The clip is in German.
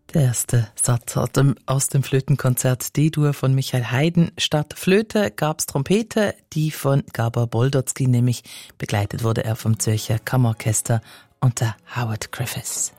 Der erste Satz aus dem Flötenkonzert D-Dur von Michael Haydn. Statt Flöte gab's Trompete, die von Gabor Boldotzky, nämlich begleitet wurde er vom Zürcher Kammerorchester unter Howard Griffiths.